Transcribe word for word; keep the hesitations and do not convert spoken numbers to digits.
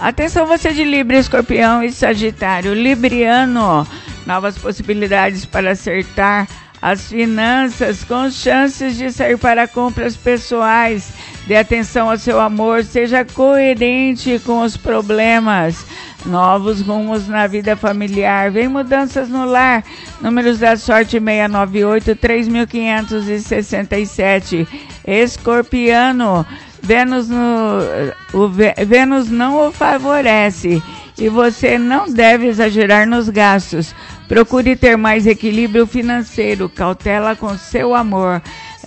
Atenção você de Libra, Escorpião e Sagitário. Libriano, novas possibilidades para acertar as finanças, com chances de sair para compras pessoais. Dê atenção ao seu amor, seja coerente com os problemas. Novos rumos na vida familiar, vem mudanças no lar. Números da sorte seiscentos e noventa e oito, três mil quinhentos e sessenta e sete. Escorpiano, Vênus, no, o Vênus não o favorece e você não deve exagerar nos gastos. Procure ter mais equilíbrio financeiro, cautela com seu amor.